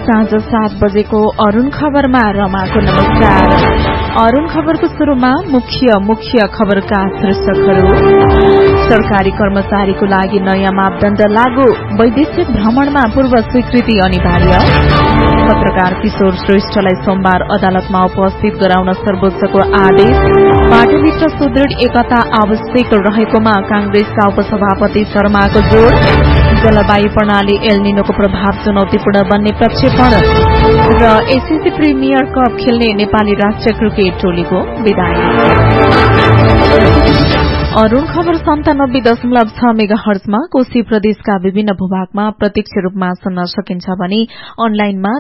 साँझ 7 बजेको अरूण खबरमा रमाको नमस्कार। अरूण खबरको शुरूमा मुख्य खबरका शीर्षकहरू। सरकारी कर्मचारीको लागि नयाँ मापदण्ड लागू, वैदेशिक भ्रमणमा पूर्व स्वीकृति अनिवार्य। पत्रकार किशोर श्रेष्ठलाई सोमबार अदालतमा उपस्थित गराउन सर्वोच्चको आदेश। पार्टीभित्र सुदृढ़ एकता आवश्यक रहेकोमा कांग्रेसका उपसभापति शर्माको जोड़। जलवायु प्रणाली एल निनोको प्रभाव चुनौतीपूर्ण बन्ने प्रक्षेपण र एसीसी प्रिमियर कप खेल्ने नेपाली राष्ट्रिय क्रिकेट टोलीको विदाई। अरूण खबर 97.6 मेगाहर्जमा कोशी प्रदेशका विभिन्न भूभागमा प्रत्यक्ष रूपमा सुन्न सकिन्छ भने अनलाइनमा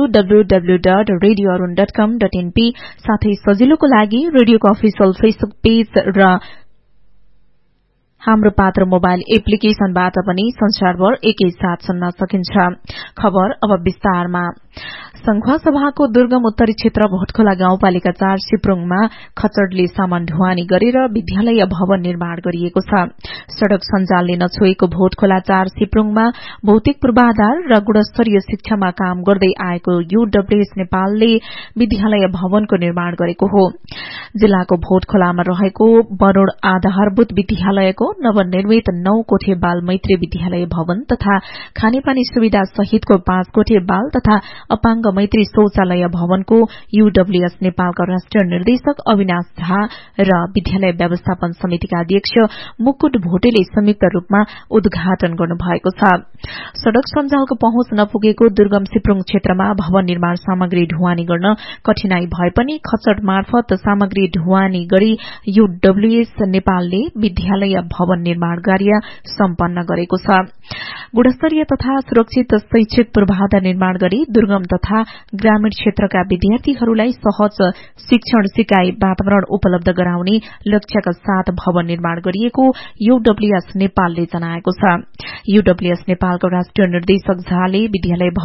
www.radioarun.com.np साथै सजिलोको लागि रेडियोको अफिसियल फेसबुक पेज र हाम्रो पात्र मोबाइल एप्लिकेशनबाट पनि संसारभर एकैसाथ सुन्न सकिन्छ। खबर अब विस्तारमा। संघवा सभाको दुर्गम उत्तरी क्षेत्र भोटखोला गाउँपालिका 4 सिप्रुङमा खचड़ले सामान ढुवानी गरेर विद्यालय भवन निर्माण गरिएको छ। सड़क सञ्जालले नछोएको भोटखोला 4 सिप्रुङमा भौतिक पूर्वाधार र गुणस्तरीय शिक्षामा काम गर्दै आएको यूडब्ल्यूएस नेपालले विद्यालय भवनको निर्माण गरेको हो। जिल्लाको भोटखोलामा रहेको वरूण आधारभूत विद्यालयको नवनिर्मित 9 कोठे बाल मैत्री विद्यालय भवन तथा खानेपानी सुविधा सहितको 5 कोठे बाल तथा अपाङ्ग मैत्री शौचालय भवनको यूडब्ल्यूएस नेपालका राष्ट्रिय निर्देशक अविनाश झा र विद्यालय व्यवस्थापन समितिका अध्यक्ष मुकुट भोटेले संयुक्त रूपमा उद्घाटन गर्नुभएको छ। सड़क सञ्जालको पहुँच नपुगेको दुर्गम सिप्रुङ क्षेत्रमा भवन निर्माण सामग्री ढुवानी गर्न कठिनाई भए पनि खचड़ मार्फत सामग्री ढुवानी गरी यूडब्ल्यूएस नेपालले विद्यालय भवन निर्माण कार्य सम्पन्न गरेको छ। गुणस्तरीय तथा सुरक्षित शैक्षिक पूर्वाधार निर्माण गरी दुर्गम तथा ग्रामीण क्षेत्रका विद्यार्थीहरूलाई सहज शिक्षण सिकाई वातावरण उपलब्ध गराउने लक्ष्यका साथ भवन निर्माण गरिएको यूडब्ल्यूएस नेपालले जनाएको छ। यूडब्ल्यूएस नेपालको राष्ट्रिय निर्देशक झाले विद्यालय